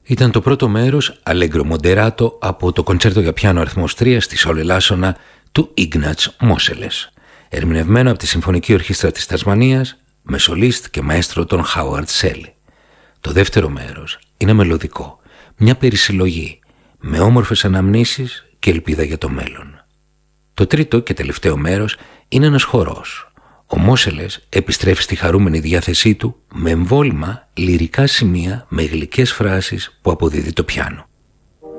Ήταν το πρώτο μέρος Allegro Moderato από το κοντσέρτο για πιάνο αριθμός 3 στη Σόλε Λάσονα του Ignác Moscheles, ερμηνευμένο από τη Συμφωνική Ορχήστρα της Τασμανίας με σολίστ και μαέστρο τον Howard Shelley. Το δεύτερο μέρος είναι μελωδικό, μια περισυλλογή με όμορφες αναμνήσεις και ελπίδα για το μέλλον. Το τρίτο και τελευταίο μέρος είναι ένας χορός. Ο Moscheles επιστρέφει στη χαρούμενη διάθεσή του με εμβόλυμα λυρικά σημεία με γλυκές φράσεις που αποδίδει το πιάνο.